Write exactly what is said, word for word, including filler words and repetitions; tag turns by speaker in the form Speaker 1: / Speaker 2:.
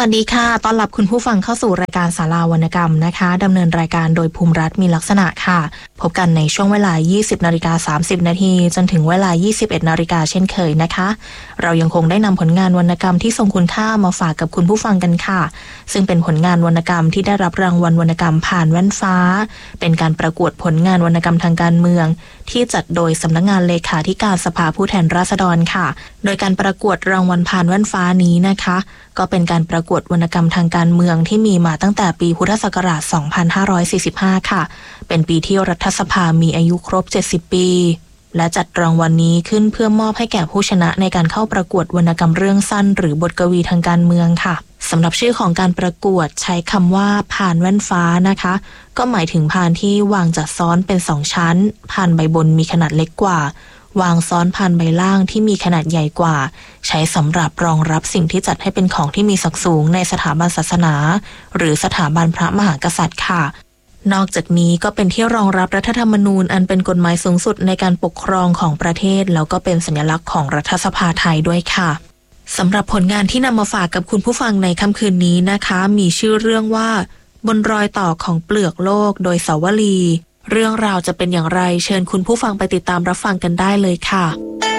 Speaker 1: วัสดีค่ะต้อนรับคุณผู้ฟังเข้าสู่รายการศาลาวรรณกรรมนะคะดำเนินรายการโดยภูมิรัตน์มีลักษณะค่ะพบกันในช่วงเวลา ยี่สิบนาฬิกาสามสิบนาทีจนถึงเวลา ยี่สิบเอ็ดนาฬิกาเช่นเคยนะคะเรายังคงได้นำผลงานวรรณกรรมที่ทรงคุณค่ามาฝากกับคุณผู้ฟังกันค่ะซึ่งเป็นผลงานวรรณกรรมที่ได้รับรางวัลวรรณกรรมผ่านแว่นฟ้าเป็นการประกวดผลงานวรรณกรรมทางการเมืองที่จัดโดยสำนักงานเลขาธิการสภาผู้แทนราษฎรค่ะโดยการประกวดรางวัลผ่านแว่นฟ้านี้นะคะก็เป็นการประกวดวรรณกรรมทางการเมืองที่มีมาตั้งแต่ปีพุทธศักราช สองพันห้าร้อยสี่สิบห้า ค่ะเป็นปีที่รัฐสภามีอายุครบ เจ็ดสิบ ปีและจัดรางวัลนี้ขึ้นเพื่อมอบให้แก่ผู้ชนะในการเข้าประกวดวรรณกรรมเรื่องสั้นหรือบทกวีทางการเมืองค่ะสำหรับชื่อของการประกวดใช้คำว่าพานแว่นฟ้านะคะก็หมายถึงพานที่วางจัดซ้อนเป็นสองชั้นพานใบบนมีขนาดเล็กกว่าวางซ้อนพานใบล่างที่มีขนาดใหญ่กว่าใช้สำหรับรองรับสิ่งที่จัดให้เป็นของที่มีศักดิ์สูงในสถาบันศาสนาหรือสถาบันพระมหากษัตริย์ค่ะนอกจากนี้ก็เป็นที่รองรับรัฐธรรมนูญอันเป็นกฎหมายสูงสุดในการปกครองของประเทศแล้วก็เป็นสัญลักษณ์ของรัฐสภาไทยด้วยค่ะสำหรับผลงานที่นำมาฝากกับคุณผู้ฟังในค่ำคืนนี้นะคะมีชื่อเรื่องว่าบนรอยต่อของเปลือกโลกโดยสาวลีเรื่องราวจะเป็นอย่างไรเชิญคุณผู้ฟังไปติดตามรับฟังกันได้เลยค่ะ